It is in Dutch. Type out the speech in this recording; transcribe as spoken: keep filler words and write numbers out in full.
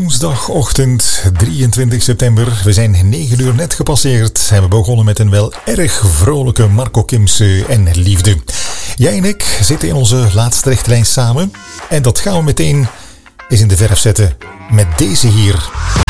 woensdagochtend drieëntwintig september. We zijn negen uur net gepasseerd en we begonnen met een wel erg vrolijke Marco Kimse en Liefde. Jij en ik zitten in onze laatste richtlijn samen en dat gaan we meteen eens in de verf zetten met deze hier.